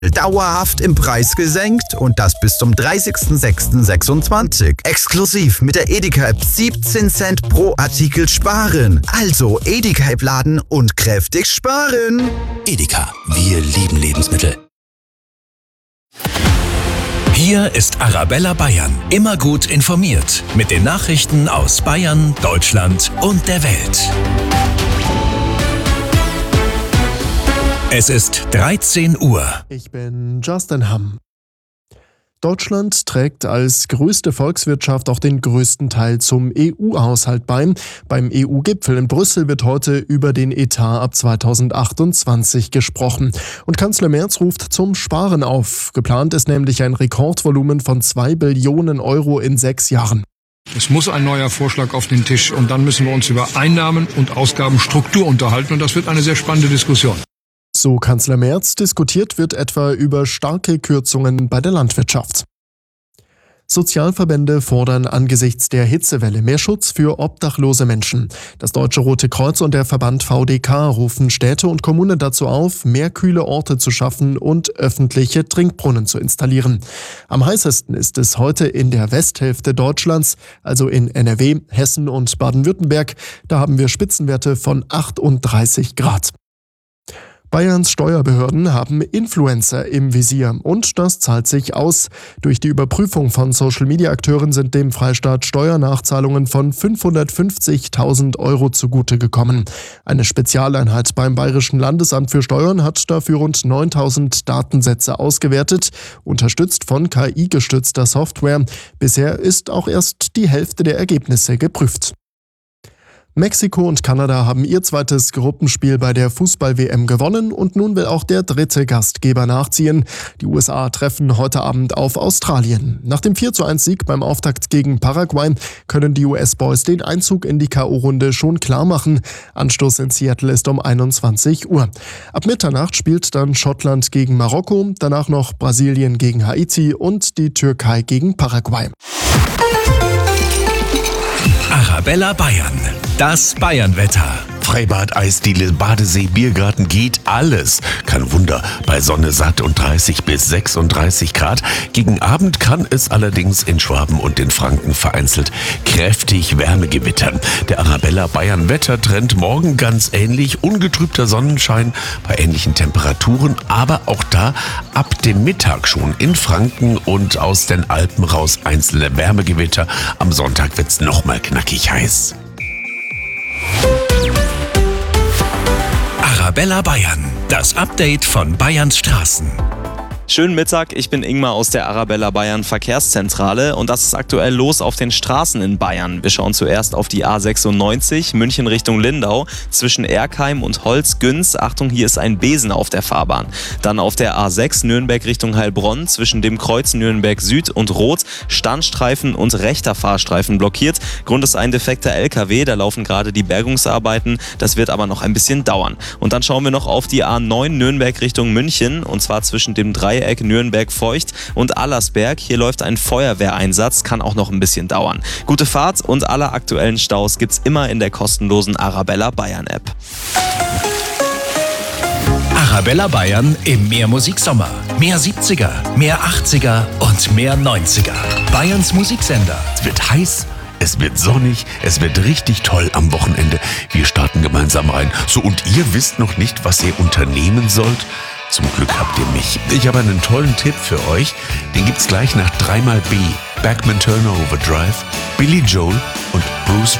Dauerhaft im Preis gesenkt und das bis zum 30.06.26. Exklusiv mit der Edeka-App 17 Cent pro Artikel sparen. Also Edeka-App laden und kräftig sparen. Edeka, wir lieben Lebensmittel. Hier ist Arabella Bayern. Immer gut informiert mit den Nachrichten aus Bayern, Deutschland und der Welt. Es ist 13 Uhr. Ich bin Justin Hamm. Deutschland trägt als größte Volkswirtschaft auch den größten Teil zum EU-Haushalt bei. Beim EU-Gipfel in Brüssel wird heute über den Etat ab 2028 gesprochen. Und Kanzler Merz ruft zum Sparen auf. Geplant ist nämlich ein Rekordvolumen von 2 Billionen Euro in 6 Jahren. Es muss ein neuer Vorschlag auf den Tisch und dann müssen wir uns über Einnahmen und Ausgabenstruktur unterhalten und das wird eine sehr spannende Diskussion. So Kanzler Merz, diskutiert wird etwa über starke Kürzungen bei der Landwirtschaft. Sozialverbände fordern angesichts der Hitzewelle mehr Schutz für obdachlose Menschen. Das Deutsche Rote Kreuz und der Verband VDK rufen Städte und Kommunen dazu auf, mehr kühle Orte zu schaffen und öffentliche Trinkbrunnen zu installieren. Am heißesten ist es heute in der Westhälfte Deutschlands, also in NRW, Hessen und Baden-Württemberg. Da haben wir Spitzenwerte von 38 Grad. Bayerns Steuerbehörden haben Influencer im Visier und das zahlt sich aus. Durch die Überprüfung von Social-Media-Akteuren sind dem Freistaat Steuernachzahlungen von 550.000 Euro zugute gekommen. Eine Spezialeinheit beim Bayerischen Landesamt für Steuern hat dafür rund 9.000 Datensätze ausgewertet, unterstützt von KI-gestützter Software. Bisher ist auch erst die Hälfte der Ergebnisse geprüft. Mexiko und Kanada haben ihr zweites Gruppenspiel bei der Fußball-WM gewonnen und nun will auch der dritte Gastgeber nachziehen. Die USA treffen heute Abend auf Australien. Nach dem 4:1-Sieg beim Auftakt gegen Paraguay können die US-Boys den Einzug in die K.O.-Runde schon klar machen. Anstoß in Seattle ist um 21 Uhr. Ab Mitternacht spielt dann Schottland gegen Marokko, danach noch Brasilien gegen Haiti und die Türkei gegen Paraguay. Arabella Bayern. Das Bayernwetter. Freibad, Eisdiele, Badesee, Biergarten, geht alles. Kein Wunder, bei Sonne satt und 30 bis 36 Grad. Gegen Abend kann es allerdings in Schwaben und in Franken vereinzelt kräftig Wärme gewittern. Der Arabella Bayern Wettertrend morgen ganz ähnlich. Ungetrübter Sonnenschein bei ähnlichen Temperaturen, aber auch da ab dem Mittag schon in Franken und aus den Alpen raus einzelne Wärmegewitter. Am Sonntag wird's nochmal knackig heiß. Arabella Bayern. Das Update von Bayerns Straßen. Schönen Mittag, ich bin Ingmar aus der Arabella Bayern Verkehrszentrale und das ist aktuell los auf den Straßen in Bayern. Wir schauen zuerst auf die A96, München Richtung Lindau, zwischen Erkheim und Holzgünz. Achtung, hier ist ein Besen auf der Fahrbahn. Dann auf der A6 Nürnberg Richtung Heilbronn, zwischen dem Kreuz Nürnberg Süd und Rot, Standstreifen und rechter Fahrstreifen blockiert. Grund ist ein defekter LKW, da laufen gerade die Bergungsarbeiten, das wird aber noch ein bisschen dauern. Und dann schauen wir noch auf die A9 Nürnberg Richtung München und zwar zwischen dem Dreieck Nürnberg-Feucht und Allersberg. Hier läuft ein Feuerwehreinsatz, kann auch noch ein bisschen dauern. Gute Fahrt und alle aktuellen Staus gibt's immer in der kostenlosen Arabella Bayern App. Arabella Bayern im Mehrmusiksommer. Mehr 70er, mehr 80er und mehr 90er. Bayerns Musiksender. Es wird heiß. Es wird sonnig, es wird richtig toll am Wochenende. Wir starten gemeinsam rein. So, und ihr wisst noch nicht, was ihr unternehmen sollt? Zum Glück habt ihr mich. Ich habe einen tollen Tipp für euch. Den gibt's gleich nach 3x B. Backman Turner Overdrive, Billy Joel und Bruce